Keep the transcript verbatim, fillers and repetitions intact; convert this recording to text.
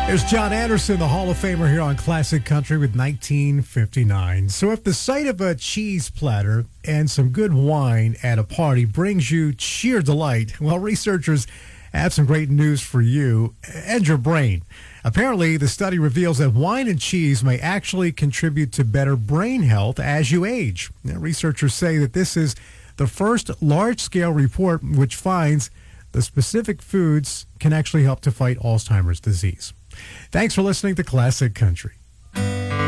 There's John Anderson, the Hall of Famer, here on Classic Country with nineteen fifty-nine. So if the sight of a cheese platter and some good wine at a party brings you sheer delight, well, researchers have some great news for you and your brain. Apparently, the study reveals that wine and cheese may actually contribute to better brain health as you age. Now, researchers say that this is the first large-scale report which finds the specific foods can actually help to fight Alzheimer's disease. Thanks for listening to Classic Country.